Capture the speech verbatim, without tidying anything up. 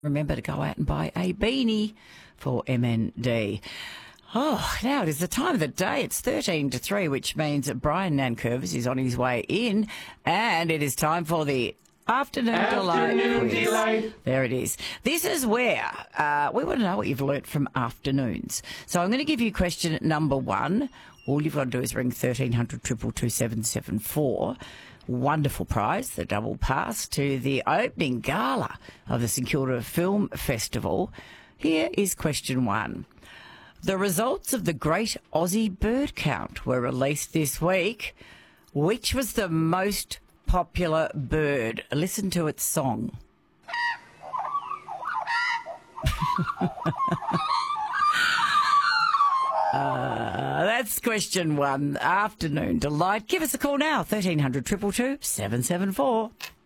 Remember to go out and buy a beanie for M N D. Oh, now it is the time of the day. It's thirteen to three, which means that Brian Nankervis is on his way in, and it is time for the Afternoon, Afternoon Delight. Delight. There it is. This is where uh, we want to know what you've learnt from afternoons. So I'm going to give you question number one. All you've got to do is ring thirteen hundred, two two two, seven seven four. Wonderful prize, the double pass to the opening gala of the St Kilda Film Festival. Here is question one. The results of the Great Aussie Bird Count were released this week. Which was the most popular bird? Listen to its song. Uh, that's question one. Afternoon Delight. Give us a call now, thirteen hundred, two two two, seven seven four.